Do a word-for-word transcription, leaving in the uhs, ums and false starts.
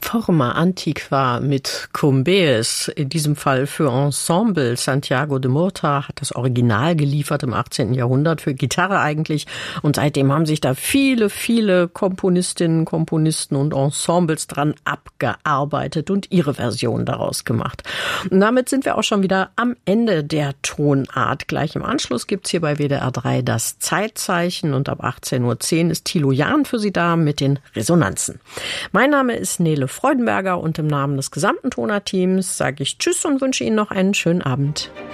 Forma Antiqua mit Cumbes, in diesem Fall für Ensemble. Santiago de Murta hat das Original geliefert im achtzehnten Jahrhundert, für Gitarre eigentlich. Und seitdem haben sich da viele, viele Komponistinnen, Komponisten und Ensembles dran abgearbeitet und ihre Version daraus gemacht. Und damit sind wir auch schon wieder am Ende der Tonart. Gleich im Anschluss gibt's hier bei W D R drei das Zeitzeichen und ab achtzehn Uhr zehn ist Thilo Jahn für Sie da mit den Resonanzen. Mein Name ist Nele Freudenberger und im Namen des gesamten Toner-Teams sage ich Tschüss und wünsche Ihnen noch einen schönen Abend.